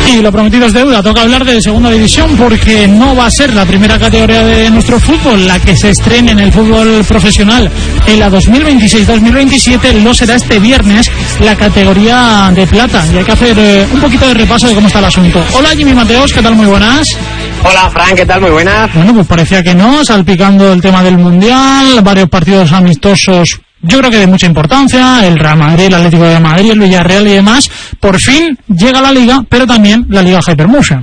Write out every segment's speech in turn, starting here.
Y lo prometido es deuda, toca hablar de segunda división porque no va a ser la primera categoría de nuestro fútbol la que se estrene en el fútbol profesional en la 2026-2027, lo será este viernes la categoría de plata y hay que hacer un poquito de repaso de cómo está el asunto. Hola Jimmy Mateos, ¿qué tal? Muy buenas. Hola Fran, ¿qué tal? Muy buenas. Bueno, pues parecía que no, salpicando el tema del Mundial, varios partidos amistosos. Yo creo que de mucha importancia, el Real Madrid, el Atlético de Madrid, el Villarreal y demás. Por fin llega la Liga, pero también la Liga Hypermotion.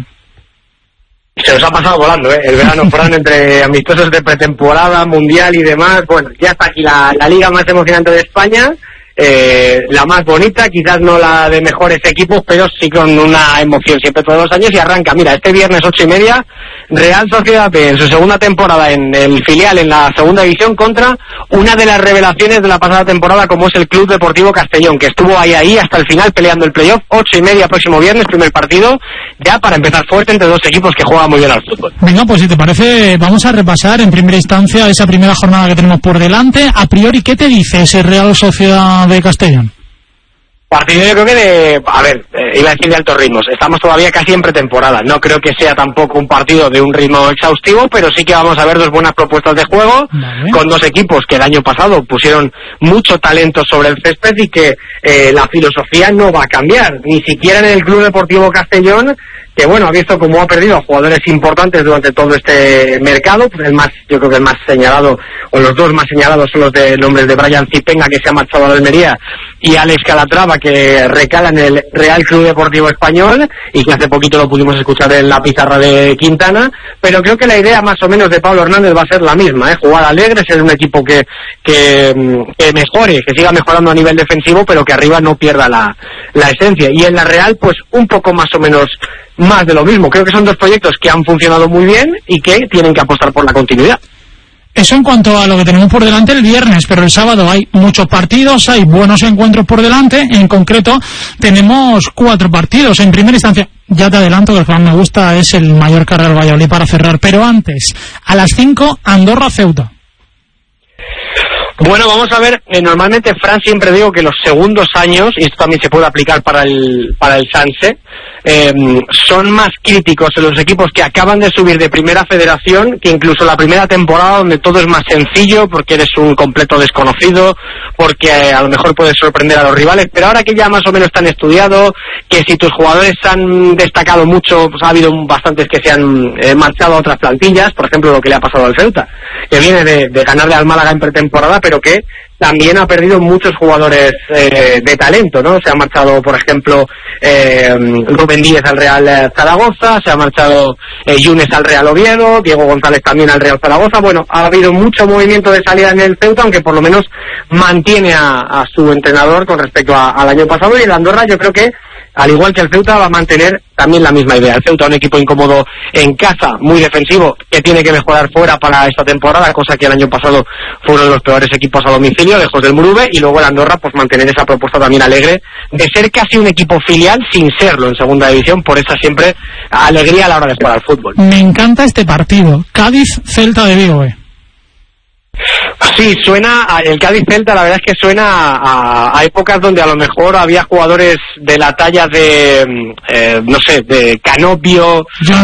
Se nos ha pasado volando, ¿eh? El verano fueron entre amistosos de pretemporada, mundial y demás. Bueno, ya está aquí la Liga más emocionante de España. La más bonita, quizás no la de mejores equipos, pero sí con una emoción siempre todos los años. Y arranca, mira, este viernes 8:30, Real Sociedad B en su segunda temporada en el filial en la segunda división contra una de las revelaciones de la pasada temporada, como es el Club Deportivo Castellón, que estuvo ahí hasta el final peleando el playoff. 8:30 próximo viernes, primer partido, ya para empezar fuerte entre dos equipos que juegan muy bien al fútbol. Venga, pues si te parece, vamos a repasar en primera instancia esa primera jornada que tenemos por delante. A priori, ¿qué te dice ese Real Sociedad de Castellón? Partido yo creo que iba a decir de altos ritmos. Estamos todavía casi en pretemporada. No creo que sea tampoco un partido de un ritmo exhaustivo, pero sí que vamos a ver dos buenas propuestas de juego, vale, con dos equipos que el año pasado pusieron mucho talento sobre el césped y que la filosofía no va a cambiar, ni siquiera en el Club Deportivo Castellón, que bueno, ha visto cómo ha perdido a jugadores importantes durante todo este mercado. Pues yo creo que el más señalado, o los dos más señalados, son los nombres de Brian Zipenga, que se ha marchado a la Almería, y Alex Calatrava, que recala en el Real Club Deportivo Español, y que hace poquito lo pudimos escuchar en la pizarra de Quintana. Pero creo que la idea más o menos de Pablo Hernández va a ser la misma, jugar alegre, ser un equipo que mejore, que siga mejorando a nivel defensivo, pero que arriba no pierda la esencia. Y en la Real, pues un poco más o menos más de lo mismo. Creo que son dos proyectos que han funcionado muy bien y que tienen que apostar por la continuidad. Eso en cuanto a lo que tenemos por delante el viernes, pero el sábado hay muchos partidos, hay buenos encuentros por delante. En concreto tenemos 4 partidos. En primera instancia, ya te adelanto que el que más me gusta es el Mallorca Real Valladolid para cerrar, pero antes, a las 5, Andorra Ceuta. Bueno, vamos a ver, normalmente, Fran, siempre digo que los segundos años, y esto también se puede aplicar para el Sanse, son más críticos en los equipos que acaban de subir de primera federación que incluso la primera temporada, donde todo es más sencillo porque eres un completo desconocido, porque a lo mejor puedes sorprender a los rivales. Pero ahora que ya más o menos están estudiado, que si tus jugadores han destacado mucho, pues ha habido bastantes que se han marchado a otras plantillas, por ejemplo lo que le ha pasado al Ceuta, que viene de ganarle al Málaga en pretemporada, pero que también ha perdido muchos jugadores de talento, ¿no? Se ha marchado, por ejemplo, Rubén Díez al Real Zaragoza, se ha marchado Yunes al Real Oviedo, Diego González también al Real Zaragoza. Bueno, ha habido mucho movimiento de salida en el Ceuta, aunque por lo menos mantiene a su entrenador con respecto al año pasado. Y el Andorra, yo creo que, al igual que el Ceuta, va a mantener también la misma idea. El Ceuta, un equipo incómodo en casa, muy defensivo, que tiene que mejorar fuera para esta temporada, cosa que el año pasado fueron los peores equipos a domicilio, lejos del Murube. Y luego el Andorra, pues mantener esa propuesta también alegre de ser casi un equipo filial sin serlo en segunda división, por esa siempre alegría a la hora de jugar al fútbol. Me encanta este partido, Cádiz-Celta de Vigo. Sí, suena, el Cádiz-Celta, la verdad es que suena a épocas donde a lo mejor había jugadores de la talla de, no sé, de Canopio,